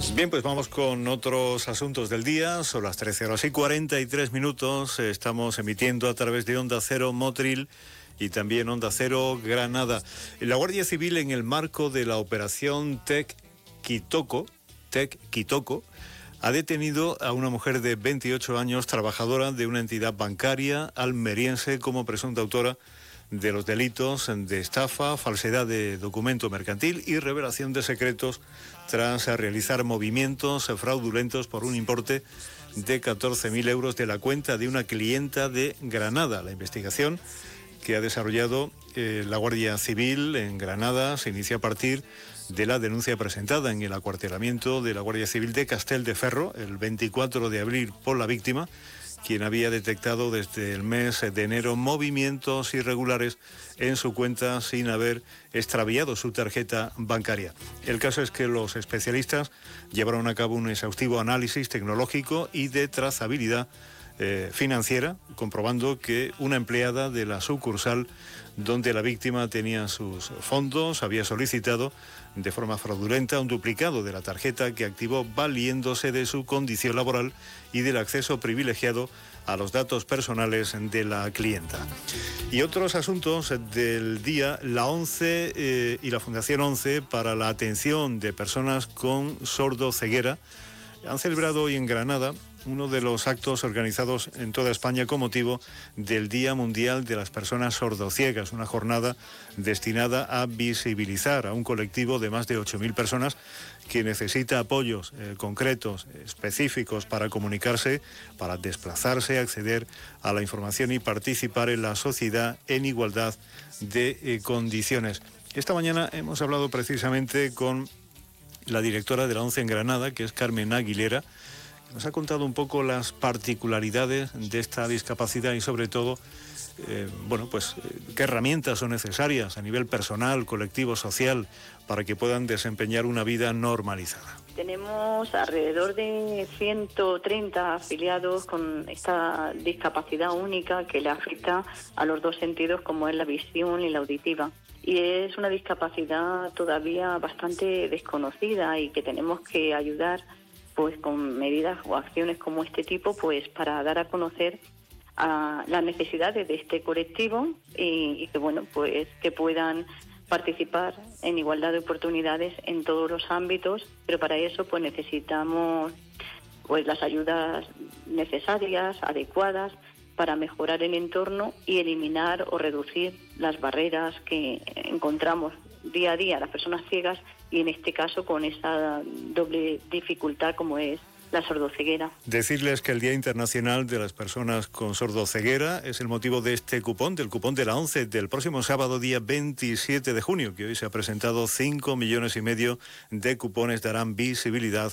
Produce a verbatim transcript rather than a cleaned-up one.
Bien, pues vamos con otros asuntos del día. Son las trece horas y cuarenta y tres minutos. Estamos emitiendo a través de Onda Cero Motril y también Onda Cero Granada. La Guardia Civil, en el marco de la operación Tec Quitoco, Tec Quitoco, ha detenido a una mujer de veintiocho años, trabajadora de una entidad bancaria almeriense, como presunta autora de los delitos de estafa, falsedad de documento mercantil y revelación de secretos tras realizar movimientos fraudulentos por un importe de catorce mil euros de la cuenta de una clienta de Granada. La investigación que ha desarrollado eh, la Guardia Civil en Granada se inicia a partir de la denuncia presentada en el acuartelamiento de la Guardia Civil de Castelldeferro el veinticuatro de abril por la víctima, quien había detectado desde el mes de enero movimientos irregulares en su cuenta sin haber extraviado su tarjeta bancaria. El caso es que los especialistas llevaron a cabo un exhaustivo análisis tecnológico y de trazabilidad eh, financiera, comprobando que una empleada de la sucursal donde la víctima tenía sus fondos había solicitado de forma fraudulenta un duplicado de la tarjeta que activó valiéndose de su condición laboral y del acceso privilegiado a los datos personales de la clienta. Y otros asuntos del día, la ONCE eh, y la Fundación ONCE para la atención de personas con sordoceguera han celebrado hoy en Granada uno de los actos organizados en toda España con motivo del Día Mundial de las Personas Sordociegas, una jornada destinada a visibilizar a un colectivo de más de ocho mil personas que necesita apoyos eh, concretos, específicos para comunicarse, para desplazarse, acceder a la información y participar en la sociedad en igualdad de eh, condiciones. Esta mañana hemos hablado precisamente con la directora de la ONCE en Granada, que es Carmen Aguilera. Nos ha contado un poco las particularidades de esta discapacidad y sobre todo, eh, bueno, pues qué herramientas son necesarias a nivel personal, colectivo, social, para que puedan desempeñar una vida normalizada. Tenemos alrededor de ciento treinta afiliados con esta discapacidad única que le afecta a los dos sentidos, como es la visión y la auditiva. Y es una discapacidad todavía bastante desconocida y que tenemos que ayudar pues con medidas o acciones como este tipo, pues para dar a conocer a las necesidades de este colectivo y, y que bueno, pues que puedan participar en igualdad de oportunidades en todos los ámbitos, pero para eso pues necesitamos pues las ayudas necesarias, adecuadas, para mejorar el entorno y eliminar o reducir las barreras que encontramos día a día las personas ciegas y en este caso con esa doble dificultad como es la sordoceguera. Decirles que el Día Internacional de las Personas con Sordoceguera es el motivo de este cupón, del cupón de la ONCE del próximo sábado día veintisiete de junio, que hoy se ha presentado cinco millones y medio de cupones darán visibilidad